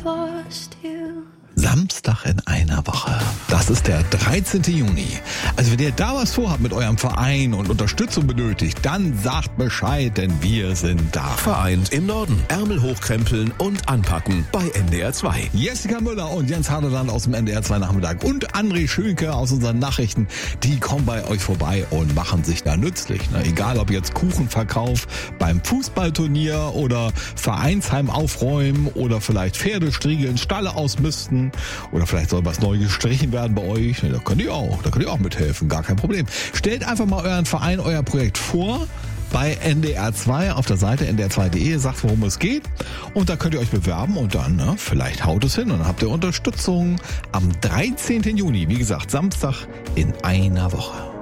lost you. Samstag in einer Woche. Das ist der 13. Juni. Also wenn ihr da was vorhabt mit eurem Verein und Unterstützung benötigt, dann sagt Bescheid, denn wir sind da. Vereint im Norden. Ärmel hochkrempeln und anpacken bei NDR 2. Jessica Müller und Jens Hardeland aus dem NDR 2 Nachmittag und André Schönke aus unseren Nachrichten, die kommen bei euch vorbei und machen sich da nützlich. Egal ob jetzt Kuchenverkauf beim Fußballturnier oder Vereinsheim aufräumen oder vielleicht Pferdestriegeln, Stalle ausmisten oder vielleicht soll was neu gestrichen werden bei euch. Da könnt ihr auch mithelfen, gar kein Problem. Stellt einfach mal euren Verein, euer Projekt vor bei NDR 2 auf der Seite ndr2.de, sagt, worum es geht und da könnt ihr euch bewerben und dann vielleicht haut es hin und dann habt ihr Unterstützung am 13. Juni, wie gesagt, Samstag in einer Woche.